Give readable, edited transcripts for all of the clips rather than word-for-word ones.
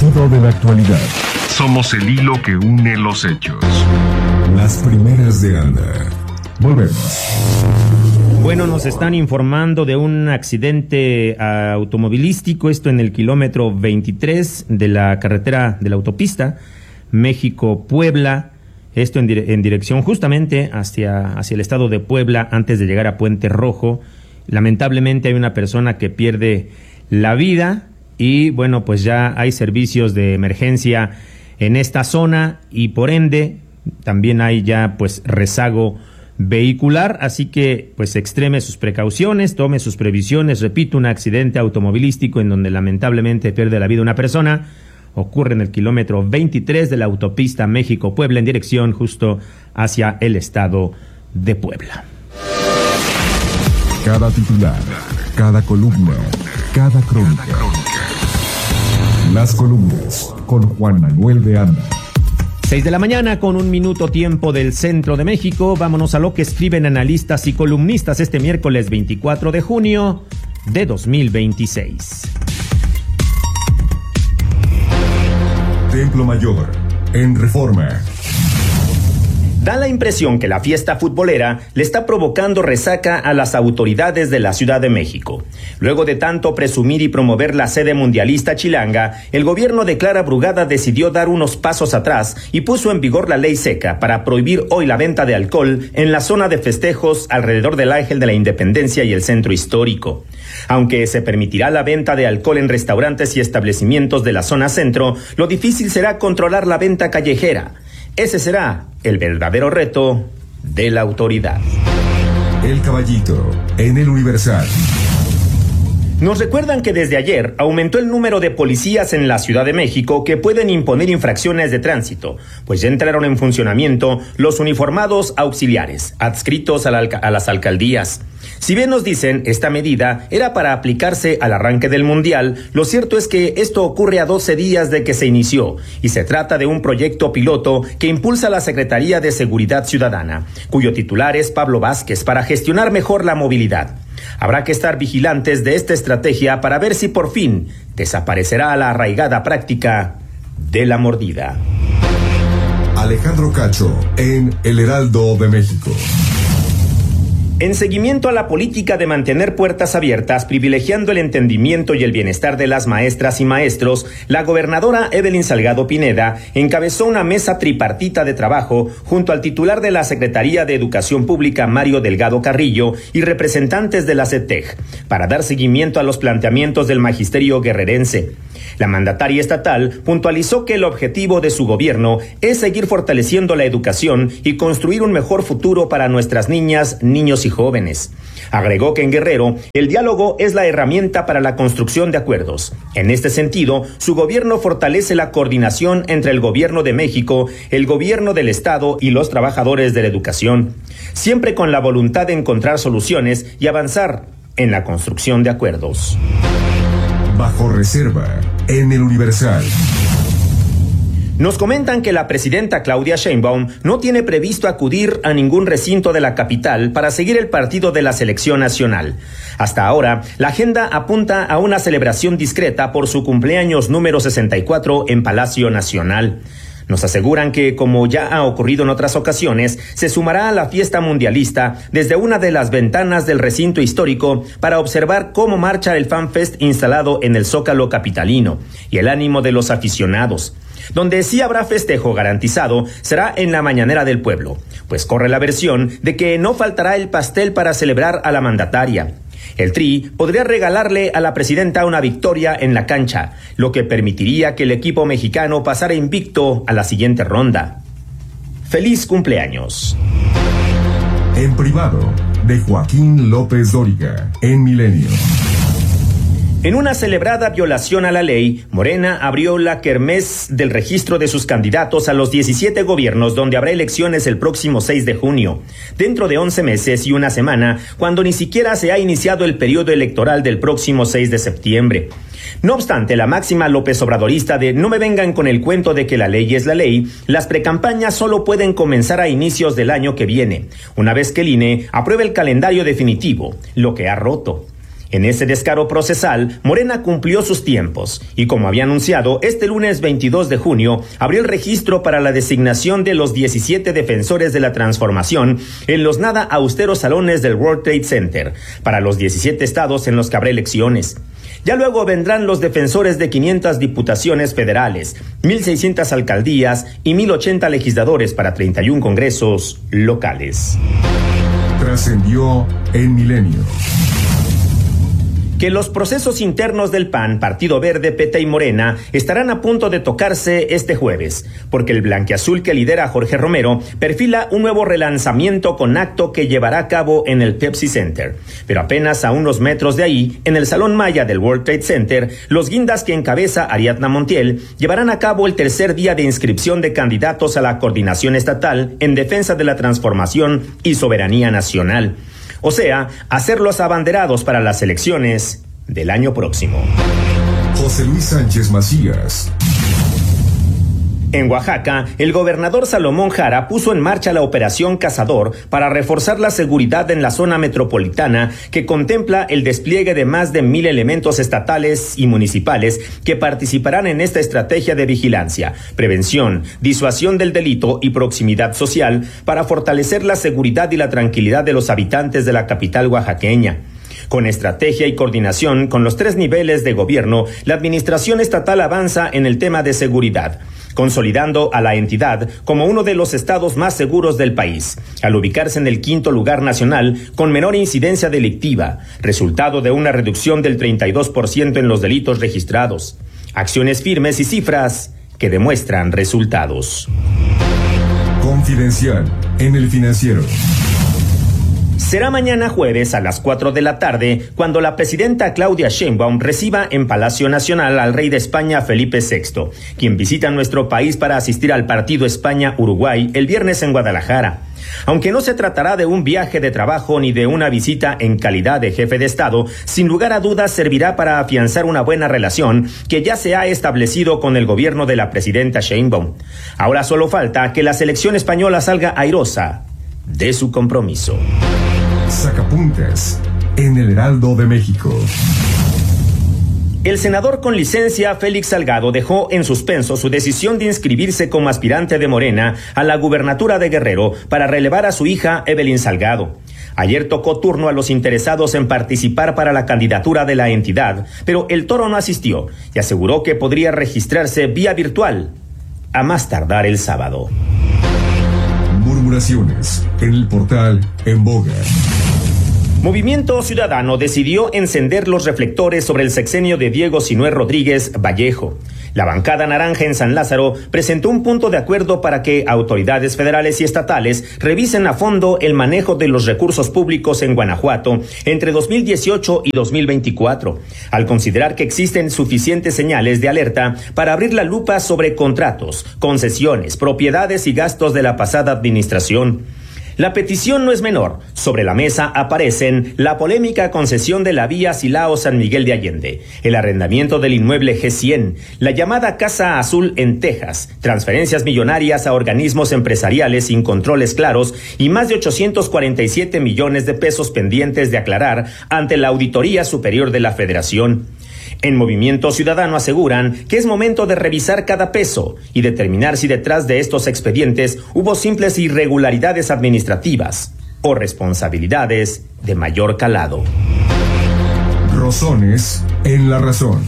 esclarecido de la actualidad. Somos el hilo que une los hechos. Las primeras de Anda. Volvemos. Bueno, nos están informando de un accidente automovilístico, esto en el kilómetro 23 de la carretera de la autopista México-Puebla, esto en dirección justamente hacia el estado de Puebla antes de llegar a Puente Rojo. Lamentablemente hay una persona que pierde la vida y bueno, pues ya hay servicios de emergencia en esta zona y por ende también hay ya pues rezago vehicular, así que pues extreme sus precauciones, tome sus previsiones. Repito, un accidente automovilístico en donde lamentablemente pierde la vida una persona ocurre en el kilómetro 23 de la autopista México-Puebla en dirección justo hacia el estado de Puebla. Cada titular, cada columna, cada crónica. Las columnas con Juan Manuel de Anda. 6 de la mañana con 1 minuto tiempo del centro de México. Vámonos a lo que escriben analistas y columnistas este miércoles 24 de junio de 2026. Templo Mayor, en Reforma. Da la impresión que la fiesta futbolera le está provocando resaca a las autoridades de la Ciudad de México. Luego de tanto presumir y promover la sede mundialista chilanga, el gobierno de Clara Brugada decidió dar unos pasos atrás y puso en vigor la ley seca para prohibir hoy la venta de alcohol en la zona de festejos alrededor del Ángel de la Independencia y el centro histórico. Aunque se permitirá la venta de alcohol en restaurantes y establecimientos de la zona centro, lo difícil será controlar la venta callejera. Ese será el verdadero reto de la autoridad. El Caballito, en el Universal. Nos recuerdan que desde ayer aumentó el número de policías en la Ciudad de México que pueden imponer infracciones de tránsito, pues ya entraron en funcionamiento los uniformados auxiliares, adscritos a las alcaldías. Si bien nos dicen esta medida era para aplicarse al arranque del Mundial, lo cierto es que esto ocurre a 12 días de que se inició y se trata de un proyecto piloto que impulsa la Secretaría de Seguridad Ciudadana, cuyo titular es Pablo Vázquez, para gestionar mejor la movilidad. Habrá que estar vigilantes de esta estrategia para ver si por fin desaparecerá la arraigada práctica de la mordida. Alejandro Cacho, en El Heraldo de México. En seguimiento a la política de mantener puertas abiertas, privilegiando el entendimiento y el bienestar de las maestras y maestros, la gobernadora Evelyn Salgado Pineda encabezó una mesa tripartita de trabajo junto al titular de la Secretaría de Educación Pública, Mario Delgado Carrillo, y representantes de la CETEG, para dar seguimiento a los planteamientos del magisterio guerrerense. La mandataria estatal puntualizó que el objetivo de su gobierno es seguir fortaleciendo la educación y construir un mejor futuro para nuestras niñas, niños y jóvenes. Agregó que en Guerrero el diálogo es la herramienta para la construcción de acuerdos. En este sentido, su gobierno fortalece la coordinación entre el gobierno de México, el gobierno del estado y los trabajadores de la educación, siempre con la voluntad de encontrar soluciones y avanzar en la construcción de acuerdos. Bajo reserva, en el Universal. Nos comentan que la presidenta Claudia Sheinbaum no tiene previsto acudir a ningún recinto de la capital para seguir el partido de la selección nacional. Hasta ahora, la agenda apunta a una celebración discreta por su cumpleaños número 64 en Palacio Nacional. Nos aseguran que, como ya ha ocurrido en otras ocasiones, se sumará a la fiesta mundialista desde una de las ventanas del recinto histórico para observar cómo marcha el FanFest instalado en el Zócalo capitalino y el ánimo de los aficionados. Donde sí habrá festejo garantizado será en la mañanera del pueblo, pues corre la versión de que no faltará el pastel para celebrar a la mandataria. El Tri podría regalarle a la presidenta una victoria en la cancha, lo que permitiría que el equipo mexicano pasara invicto a la siguiente ronda. ¡Feliz cumpleaños! En privado, de Joaquín López Dóriga, en Milenio. En una celebrada violación a la ley, Morena abrió la kermés del registro de sus candidatos a los 17 gobiernos donde habrá elecciones el próximo 6 de junio, dentro de 11 meses y una semana, cuando ni siquiera se ha iniciado el periodo electoral del próximo 6 de septiembre. No obstante, la máxima López Obradorista de no me vengan con el cuento de que la ley es la ley, las precampañas solo pueden comenzar a inicios del año que viene, una vez que el INE apruebe el calendario definitivo, lo que ha roto. En ese descaro procesal, Morena cumplió sus tiempos y, como había anunciado, este lunes 22 de junio abrió el registro para la designación de los 17 defensores de la transformación en los nada austeros salones del World Trade Center, para los 17 estados en los que habrá elecciones. Ya luego vendrán los defensores de 500 diputaciones federales, 1,600 alcaldías y 1,080 legisladores para 31 congresos locales. Trascendió en Milenio. Que los procesos internos del PAN, Partido Verde, PT y Morena estarán a punto de tocarse este jueves, porque el blanquiazul que lidera Jorge Romero perfila un nuevo relanzamiento con acto que llevará a cabo en el Pepsi Center. Pero apenas a unos metros de ahí, en el Salón Maya del World Trade Center, los guindas que encabeza Ariadna Montiel llevarán a cabo el tercer día de inscripción de candidatos a la coordinación estatal en defensa de la transformación y soberanía nacional. O sea, hacerlos abanderados para las elecciones del año próximo. José Luis Sánchez Macías. En Oaxaca, el gobernador Salomón Jara puso en marcha la Operación Cazador para reforzar la seguridad en la zona metropolitana, que contempla el despliegue de más de 1,000 elementos estatales y municipales que participarán en esta estrategia de vigilancia, prevención, disuasión del delito y proximidad social para fortalecer la seguridad y la tranquilidad de los habitantes de la capital oaxaqueña. Con estrategia y coordinación con los 3 niveles de gobierno, la administración estatal avanza en el tema de seguridad, consolidando a la entidad como uno de los estados más seguros del país, al ubicarse en el 5º lugar nacional con menor incidencia delictiva, resultado de una reducción del 32% en los delitos registrados. Acciones firmes y cifras que demuestran resultados. Confidencial en El Financiero. Será mañana jueves a las 4 de la tarde cuando la presidenta Claudia Sheinbaum reciba en Palacio Nacional al rey de España Felipe VI, quien visita nuestro país para asistir al partido España-Uruguay el viernes en Guadalajara. Aunque no se tratará de un viaje de trabajo ni de una visita en calidad de jefe de Estado, sin lugar a dudas servirá para afianzar una buena relación que ya se ha establecido con el gobierno de la presidenta Sheinbaum. Ahora solo falta que la selección española salga airosa de su compromiso. Sacapuntas en el Heraldo de México. El senador con licencia Félix Salgado dejó en suspenso su decisión de inscribirse como aspirante de Morena a la gubernatura de Guerrero para relevar a su hija Evelyn Salgado. Ayer tocó turno a los interesados en participar para la candidatura de la entidad, pero el toro no asistió y aseguró que podría registrarse vía virtual, a más tardar el sábado. Murmuraciones en el portal En Boga. Movimiento Ciudadano decidió encender los reflectores sobre el sexenio de Diego Sinué Rodríguez Vallejo. La bancada naranja en San Lázaro presentó un punto de acuerdo para que autoridades federales y estatales revisen a fondo el manejo de los recursos públicos en Guanajuato entre 2018 y 2024, al considerar que existen suficientes señales de alerta para abrir la lupa sobre contratos, concesiones, propiedades y gastos de la pasada administración. La petición no es menor. Sobre la mesa aparecen la polémica concesión de la vía Silao-San Miguel de Allende, el arrendamiento del inmueble G100, la llamada Casa Azul en Texas, transferencias millonarias a organismos empresariales sin controles claros y más de 847 millones de pesos pendientes de aclarar ante la Auditoría Superior de la Federación. En Movimiento Ciudadano aseguran que es momento de revisar cada peso y determinar si detrás de estos expedientes hubo simples irregularidades administrativas o responsabilidades de mayor calado. Rosones en la razón.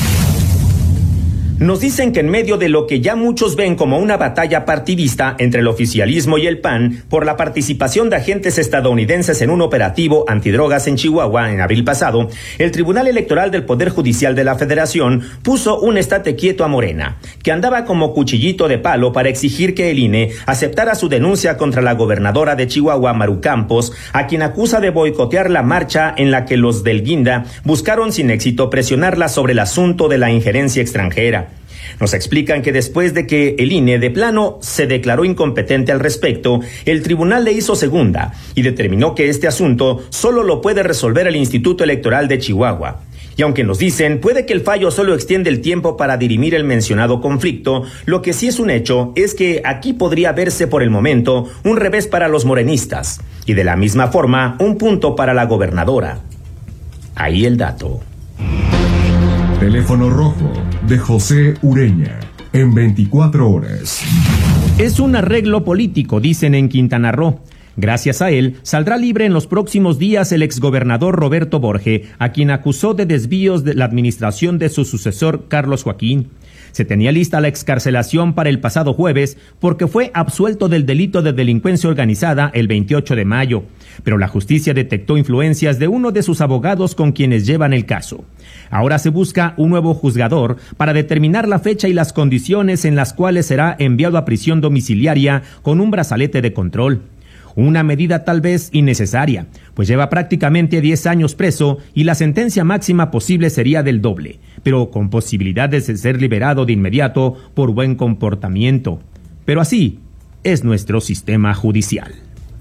Nos dicen que en medio de lo que ya muchos ven como una batalla partidista entre el oficialismo y el PAN por la participación de agentes estadounidenses en un operativo antidrogas en Chihuahua en abril pasado, el Tribunal Electoral del Poder Judicial de la Federación puso un estate quieto a Morena, que andaba como cuchillito de palo para exigir que el INE aceptara su denuncia contra la gobernadora de Chihuahua, Maru Campos, a quien acusa de boicotear la marcha en la que los del Guinda buscaron sin éxito presionarla sobre el asunto de la injerencia extranjera. Nos explican que después de que el INE de plano se declaró incompetente al respecto, el tribunal le hizo segunda y determinó que este asunto solo lo puede resolver el Instituto Electoral de Chihuahua. Y aunque nos dicen, puede que el fallo solo extiende el tiempo para dirimir el mencionado conflicto, lo que sí es un hecho es que aquí podría verse por el momento un revés para los morenistas y de la misma forma un punto para la gobernadora. Ahí el dato. Teléfono rojo de José Ureña en 24 horas. Es un arreglo político, dicen en Quintana Roo. Gracias a él, saldrá libre en los próximos días el exgobernador Roberto Borge, a quien acusó de desvíos de la administración de su sucesor Carlos Joaquín. Se tenía lista la excarcelación para el pasado jueves porque fue absuelto del delito de delincuencia organizada el 28 de mayo, pero la justicia detectó influencias de uno de sus abogados con quienes llevan el caso. Ahora se busca un nuevo juzgador para determinar la fecha y las condiciones en las cuales será enviado a prisión domiciliaria con un brazalete de control. Una medida tal vez innecesaria, pues lleva prácticamente 10 años preso y la sentencia máxima posible sería del doble, pero con posibilidades de ser liberado de inmediato por buen comportamiento. Pero así es nuestro sistema judicial.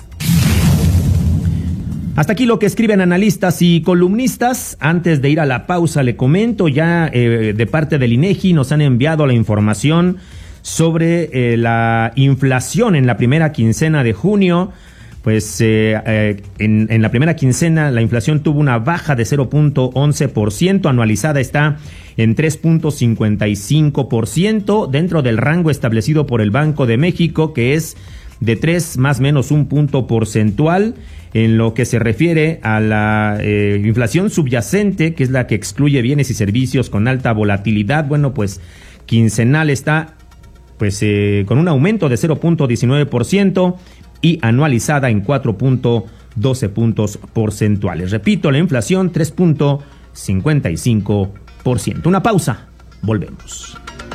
Hasta aquí lo que escriben analistas y columnistas. Antes de ir a la pausa, le comento ya de parte del INEGI nos han enviado la información sobre la inflación en la primera quincena de junio. Pues en la primera quincena la inflación tuvo una baja de 0.11%, anualizada está en 3.55%, dentro del rango establecido por el Banco de México, que es de 3 más menos un punto porcentual. En lo que se refiere a la inflación subyacente, que es la que excluye bienes y servicios con alta volatilidad, bueno, pues quincenal está pues con un aumento de 0.19% y anualizada en 4.12 puntos porcentuales. Repito, la inflación 3.55%. Una pausa, volvemos.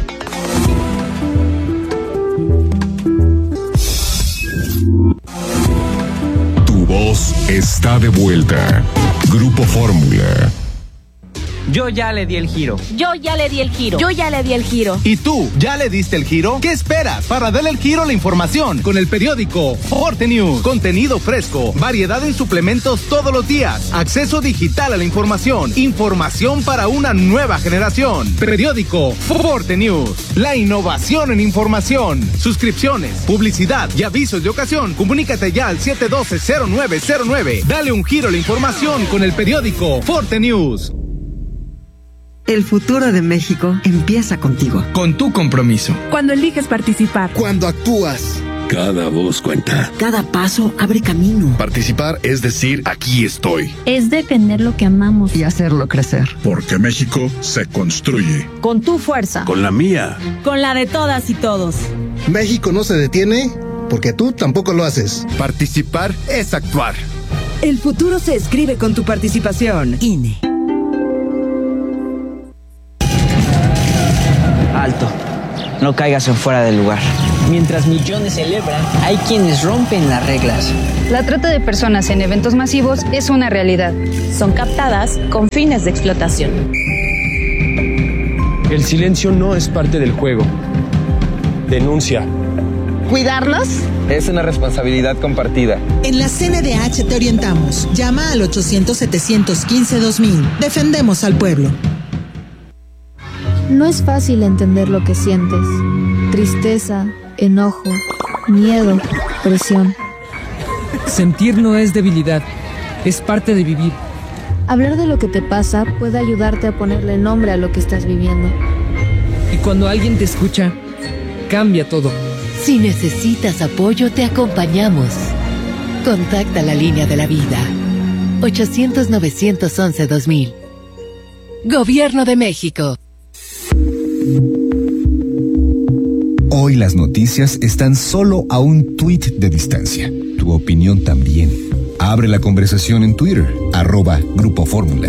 Tu voz está de vuelta. Grupo Fórmula. Yo ya le di el giro. Yo ya le di el giro. Yo ya le di el giro. ¿Y tú, ya le diste el giro? ¿Qué esperas para darle el giro a la información? Con el periódico Forte News. Contenido fresco, variedad en suplementos todos los días, acceso digital a la información, información para una nueva generación. Periódico Forte News. La innovación en información. Suscripciones, publicidad y avisos de ocasión. Comunícate ya al 712-0909. Dale un giro a la información con el periódico Forte News. El futuro de México empieza contigo. Con tu compromiso. Cuando eliges participar. Cuando actúas. Cada voz cuenta. Cada paso abre camino. Participar es decir, aquí estoy. Es defender lo que amamos. Y hacerlo crecer. Porque México se construye. Con tu fuerza. Con la mía. Con la de todas y todos. México no se detiene porque tú tampoco lo haces. Participar es actuar. El futuro se escribe con tu participación. INE. Alto, no caigas en fuera del lugar. Mientras millones celebran, hay quienes rompen las reglas. La trata de personas en eventos masivos es una realidad. Son captadas con fines de explotación. El silencio no es parte del juego. Denuncia. ¿Cuidarlos? Es una responsabilidad compartida. En la CNDH te orientamos. Llama al 800-715-2000. Defendemos al pueblo. No es fácil entender lo que sientes. Tristeza, enojo, miedo, presión. Sentir no es debilidad, es parte de vivir. Hablar de lo que te pasa puede ayudarte a ponerle nombre a lo que estás viviendo. Y cuando alguien te escucha, cambia todo. Si necesitas apoyo, te acompañamos. Contacta la línea de la vida. 800-911-2000. Gobierno de México. Hoy las noticias están solo a un tuit de distancia. Tu opinión también. Abre la conversación en Twitter, @Grupo Fórmula.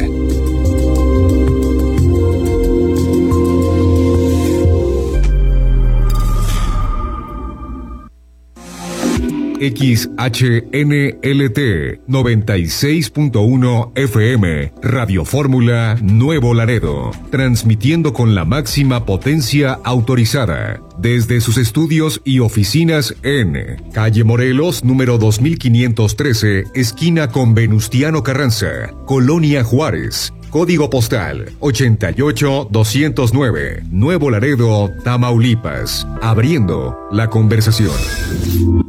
XHNLT 96.1 FM, Radio Fórmula Nuevo Laredo, transmitiendo con la máxima potencia autorizada desde sus estudios y oficinas en Calle Morelos, número 2513, esquina con Venustiano Carranza, Colonia Juárez. Código postal 88209, Nuevo Laredo, Tamaulipas. Abriendo la conversación.